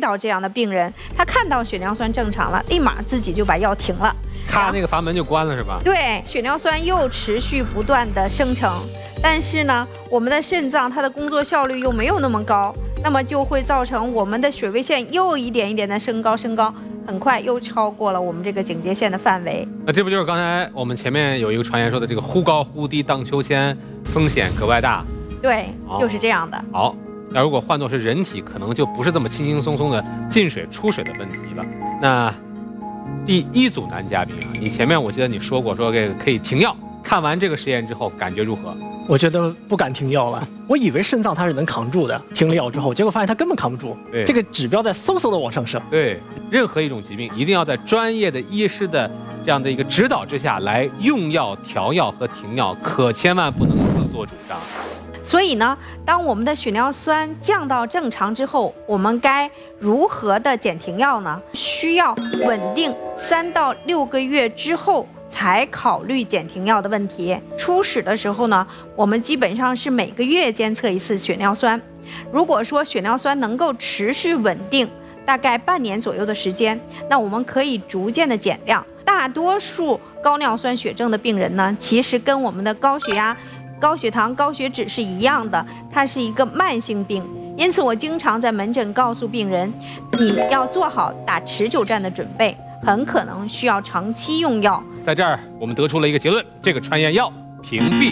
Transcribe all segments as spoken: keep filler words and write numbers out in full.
到这样的病人，他看到血尿酸正常了，立马自己就把药停了， 咔，那个阀门就关了是吧？ 对，血尿酸又持续不断的生成，但是呢，我们的肾脏它的工作效率又没有那么高，那么就会造成我们的血位线又一点一点的升高升高，很快又超过了我们这个警戒线的范围。 那这不就是刚才我们前面有一个传言说的这个忽高忽低荡秋千，风险格外大？ 对，就是这样的。 哦、好，那如果换作是人体，可能就不是这么轻轻松松的进水出水的问题了。那第一组男嘉宾啊，你前面我记得你说过，说这个可以停药。看完这个实验之后，感觉如何？ 我觉得不敢停药了。我以为肾脏它是能扛住的，停了药之后，结果发现它根本扛不住。 对， 这个指标在嗖嗖的往上升。 对，任何一种疾病，一定要在专业的医师的这样的一个指导之下来用药、调药和停药，可千万不能自作主张。 所以呢，当我们的血尿酸降到正常之后，我们该如何的减停药呢？需要稳定三到六个月之后才考虑减停药的问题。初始的时候呢，我们基本上是每个月监测一次血尿酸。如果说血尿酸能够持续稳定，大概半年左右的时间，那我们可以逐渐的减量。大多数高尿酸血症的病人呢，其实跟我们的高血压、高血糖、高血脂是一样的，它是一个慢性病。因此我经常在门诊告诉病人，你要做好打持久战的准备，很可能需要长期用药。 在这儿我们得出了一个结论，这个传言药屏蔽。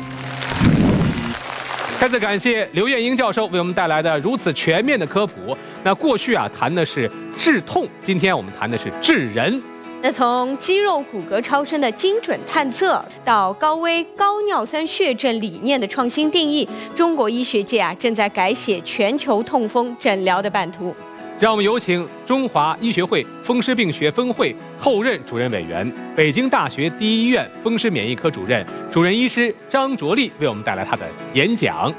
再次感谢刘彦英教授为我们带来的如此全面的科普。那过去啊谈的是治痛，今天我们谈的是治人。 那从肌肉骨骼超声的精准探测到高危高尿酸血症理念的创新定义，中国医学界啊正在改写全球痛风诊疗的版图。 让我们有请中华医学会风湿病学分会后任主任委员、北京大学第一医院风湿免疫科主任、主任医师张卓丽为我们带来他的演讲。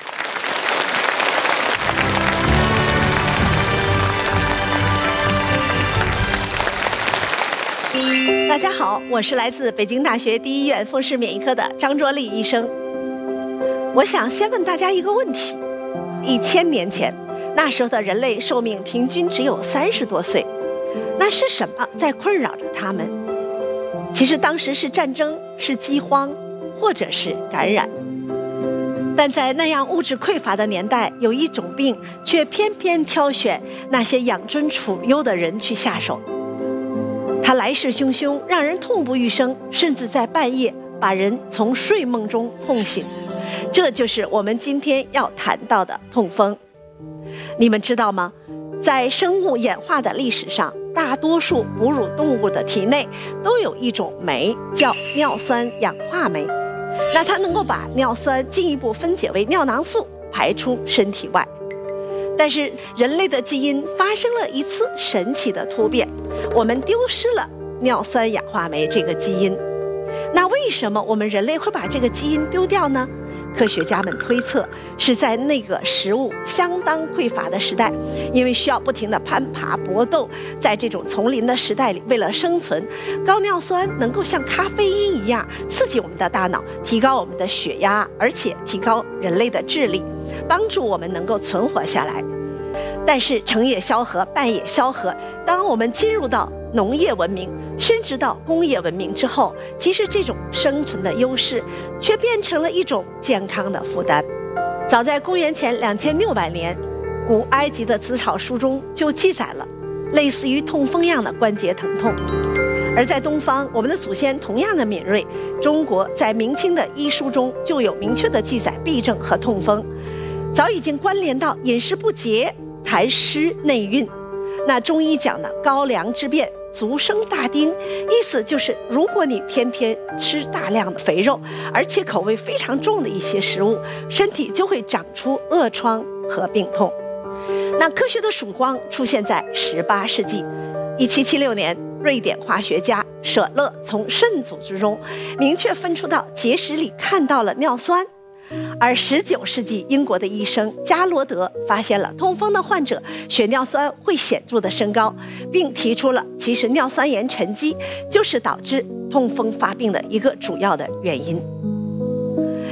大家好，我是来自北京大学第一医院风湿免疫科的张卓丽医生。我想先问大家一个问题：一千年前，那时候的人类寿命平均只有三十多岁，那是什么在困扰着他们？其实当时是战争，是饥荒，或者是感染。但在那样物质匮乏的年代，有一种病却偏偏挑选那些养尊处优的人去下手。它来势汹汹，让人痛不欲生，甚至在半夜把人从睡梦中痛醒。这就是我们今天要谈到的痛风。你们知道吗？在生物演化的历史上，大多数哺乳动物的体内都有一种酶，叫尿酸氧化酶。那它能够把尿酸进一步分解为尿囊素，排出身体外。但是人类的基因发生了一次神奇的突变，我们丢失了尿酸氧化酶这个基因。那为什么我们人类会把这个基因丢掉呢？科学家们推测，是在那个食物相当匮乏的时代，因为需要不停地攀爬搏斗，在这种丛林的时代里，为了生存，高尿酸能够像咖啡因一样刺激我们的大脑，提高我们的血压，而且提高人类的智力，帮助我们能够存活下来。但是成也萧何，败也萧何，当我们进入到农业文明，甚至到工业文明之后，其实这种生存的优势却变成了一种健康的负担。早在公元前两千六百年，古埃及的子草书中就记载了类似于痛风一样的关节疼痛。而在东方，我们的祖先同样的敏锐。中国在明清的医书中就有明确的记载痹症和痛风，早已经关联到饮食不节、痰湿内蕴。那中医讲的高粱之变，足生大丁，意思就是如果你天天吃大量的肥肉，而且口味非常重的一些食物，身体就会长出恶疮和病痛。那科学的曙光出现在十八世纪，一七七六年，瑞典化学家舍勒从肾组织中明确分出到结石里看到了尿酸。而十九世纪，英国的医生加罗德发现了痛风的患者血尿酸会显著的升高，并提出了其实尿酸盐沉积就是导致痛风发病的一个主要的原因。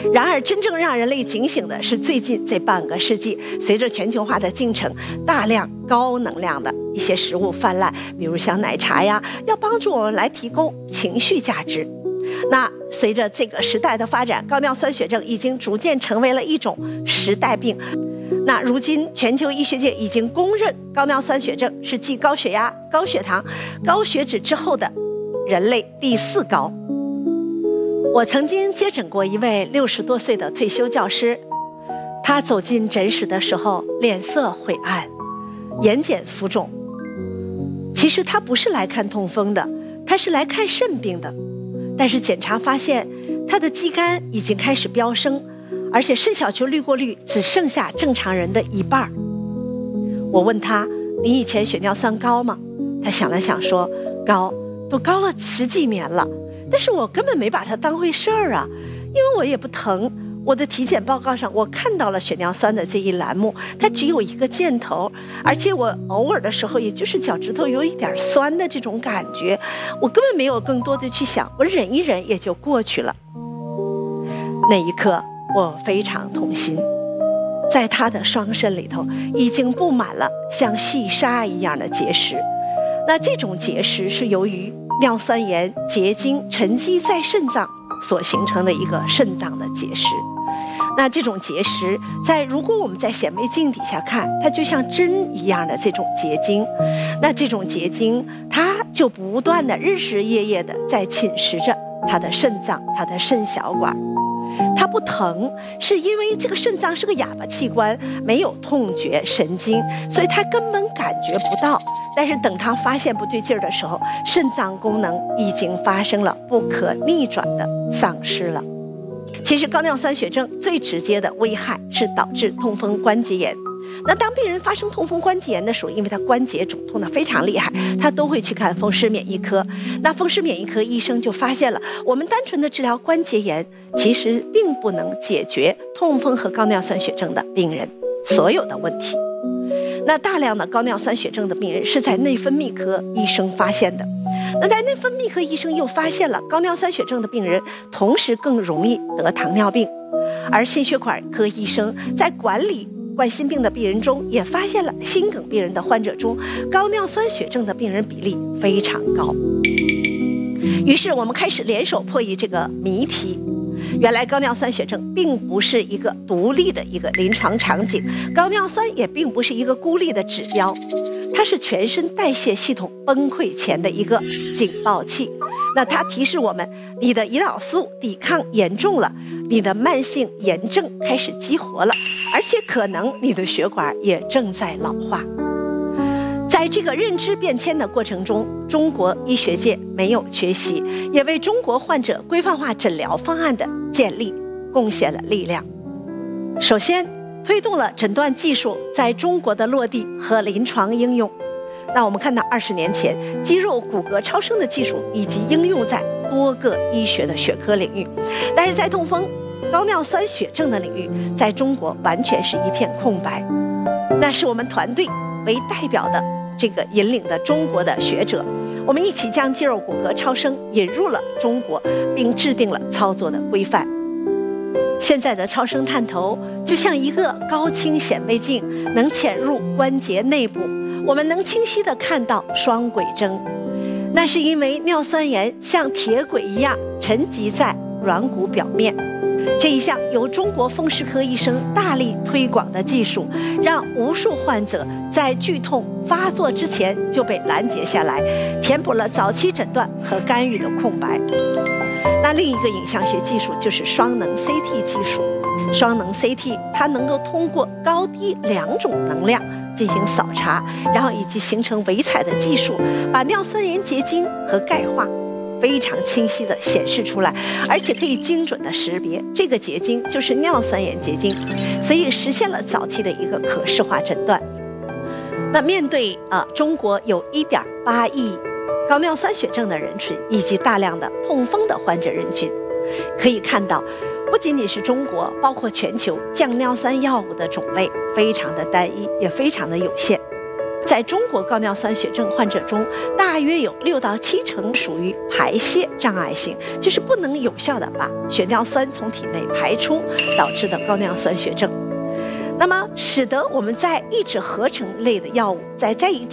然而，真正让人类警醒的是最近这半个世纪，随着全球化的进程，大量高能量的一些食物泛滥，比如像奶茶呀，要帮助我们来提供情绪价值。那随着这个时代的发展，高尿酸血症已经逐渐成为了一种时代病。那如今全球医学界已经公认，高尿酸血症是继高血压、高血糖、高血脂之后的人类第四高。我曾经接诊过一位六十多岁的退休教师，他走进诊室的时候，脸色晦暗，眼睑浮肿。其实他不是来看痛风的，他是来看肾病的。但是检查发现，他的肌酐已经开始飙升，而且肾小球滤过率只剩下正常人的一半。我问他：“你以前血尿酸高吗？”他想了想说：“高，都高了十几年了。”但是我根本没把它当回事儿啊，因为我也不疼。我的体检报告上我看到了血尿酸的这一栏目，它只有一个箭头，而且我偶尔的时候也就是脚趾头有一点酸的这种感觉，我根本没有更多的去想，我忍一忍也就过去了。那一刻我非常痛心，在他的双肾里头已经布满了像细沙一样的结石。那这种结石是由于尿酸盐结晶沉积在肾脏所形成的一个肾脏的结石。那这种结石在如果我们在显微镜底下看，它就像针一样的这种结晶，那这种结晶它就不断的日日夜夜的在侵蚀着它的肾脏，它的肾小管。它不疼，是因为这个肾脏是个哑巴器官，没有痛觉神经，所以它根本感觉不到。但是等它发现不对劲儿的时候，肾脏功能已经发生了不可逆转的丧失了。其实高尿酸血症最直接的危害是导致痛风关节炎。那当病人发生痛风关节炎的时候，因为他关节肿痛的非常厉害，他都会去看风湿免疫科。那风湿免疫科医生就发现了，我们单纯的治疗关节炎其实并不能解决痛风和高尿酸血症的病人所有的问题。那大量的高尿酸血症的病人是在内分泌科医生发现的。那在内分泌科医生又发现了高尿酸血症的病人同时更容易得糖尿病，而心血管科医生在管理冠心病的病人中也发现了心梗病人的患者中高尿酸血症的病人比例非常高。于是我们开始联手破译这个谜题。原来高尿酸血症并不是一个独立的一个临床场景，高尿酸也并不是一个孤立的指标，它是全身代谢系统崩溃前的一个警报器。那它提示我们，你的胰岛素抵抗严重了，你的慢性炎症开始激活了，而且可能你的血管也正在老化。在这个认知变迁的过程中，中国医学界没有缺席，也为中国患者规范化诊疗方案的建立贡献了力量。首先，推动了诊断技术在中国的落地和临床应用。那我们看到二十年前，肌肉骨骼超声的技术已经应用在多个医学的学科领域，但是在痛风、高尿酸血症的领域，在中国完全是一片空白。那是我们团队为代表的这个引领的中国的学者，我们一起将肌肉骨骼超声引入了中国，并制定了操作的规范。现在的超声探头就像一个高清显微镜，能潜入关节内部，我们能清晰地看到双轨征。那是因为尿酸盐像铁轨一样沉积在软骨表面。这一项由中国风湿科医生大力推广的技术，让无数患者在剧痛发作之前就被拦截下来，填补了早期诊断和干预的空白。那另一个影像学技术就是双能 C T 技术。双能 C T 它能够通过高低两种能量进行扫查，然后以及形成微彩的技术，把尿酸盐结晶和钙化非常清晰地显示出来，而且可以精准地识别这个结晶就是尿酸盐结晶，所以实现了早期的一个可视化诊断。那面对呃中国有 一点八亿高尿酸血症的人群以及大量的痛风的患者人群，可以看到不仅仅是中国，包括全球降尿酸药物的种类非常的单一，也非常的有限。 在中国高尿酸血症患者中，大约有六到七成属于排泄障碍性，就是不能有效的把血尿酸从体内排出，导致的高尿酸血症。那么，使得我们在抑制合成类的药物在加以